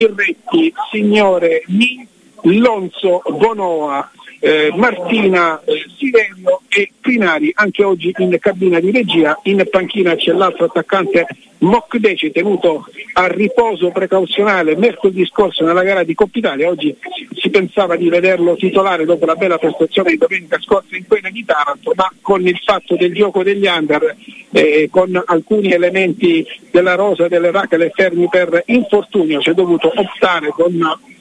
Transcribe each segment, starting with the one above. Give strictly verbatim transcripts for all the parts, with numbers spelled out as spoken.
Irretti, Signore, Mi, Lonzo, Bonoa, eh, Martina, eh, Siverio e Crinari. Anche oggi in cabina di regia. In panchina c'è l'altro attaccante Mokdeci, tenuto a riposo precauzionale mercoledì scorso nella gara di Coppa Italia. Oggi si pensava di vederlo titolare dopo la bella prestazione di domenica scorsa in quella di Taranto, ma con il fatto del gioco degli under, eh, con alcuni elementi della rosa delle Racale fermi per infortunio, si è dovuto optare con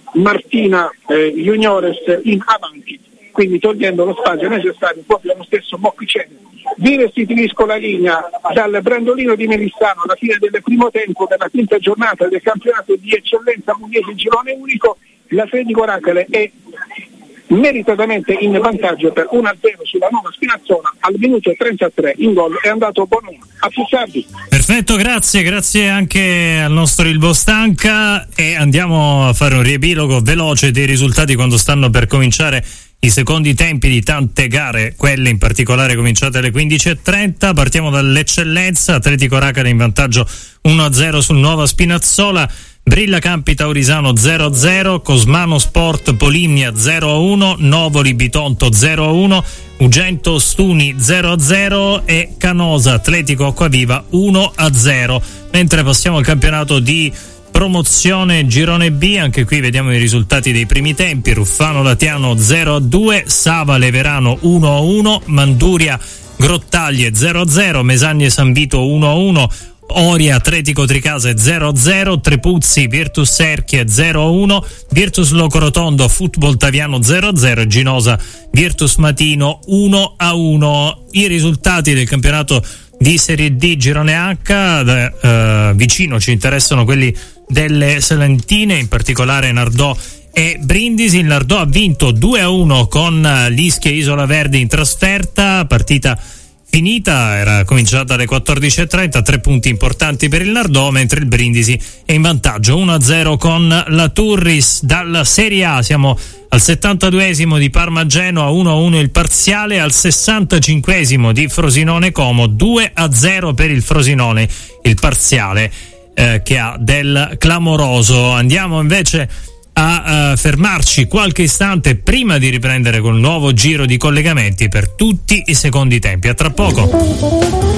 Martina eh, Juniores in avanti, quindi togliendo lo spazio necessario proprio allo stesso Mokdeci. Vi restituisco la linea dal Brandolino di Melissano alla fine del primo tempo della quinta giornata del campionato di eccellenza pugliese girone unico. L'Atletico Racale è meritatamente in vantaggio per uno a zero sulla Nuova Spinazzola. Al minuto trentatré in gol è andato Bonoa. A più tardi. Perfetto, grazie, grazie anche al nostro Ilvo Stanca, e andiamo a fare un riepilogo veloce dei risultati quando stanno per cominciare i secondi tempi di tante gare, quelle in particolare cominciate alle quindici e trenta. Partiamo dall'eccellenza. Atletico Racale in vantaggio uno a zero sul Nuova Spinazzola. Brilla Campi Taurisano zero a zero, Cosmano Sport Polimnia zero a uno, Novoli Bitonto zero a uno, Ugento Stuni zero a zero e Canosa Atletico Acquaviva uno a zero. Mentre passiamo al campionato di promozione girone B, anche qui vediamo i risultati dei primi tempi. Ruffano Latiano zero a due, Sava Leverano uno a uno, Manduria Grottaglie zero a zero, Mesagne San Vito uno a uno, Oria Atletico Tricase zero a zero, Trepuzzi Virtus Serchie zero a uno, Virtus Locorotondo Football Taviano zero a zero e Ginosa Virtus Matino uno a uno. I risultati del campionato di Serie D girone H, eh, vicino ci interessano quelli delle Salentine, in particolare Nardò e Brindisi. Il Nardò ha vinto due a uno con l'Ischia Isola Verde in trasferta, partita finita, era cominciata alle quattordici e trenta, tre punti importanti per il Nardò, mentre il Brindisi è in vantaggio uno a zero con la Turris. Dalla Serie A siamo al settantaduesimo di Parma Genoa uno a uno il parziale, al sessantacinquesimo di Frosinone Como due a zero per il Frosinone il parziale, eh, che ha del clamoroso. Andiamo invece a uh, fermarci qualche istante prima di riprendere col nuovo giro di collegamenti per tutti i secondi tempi. A tra poco.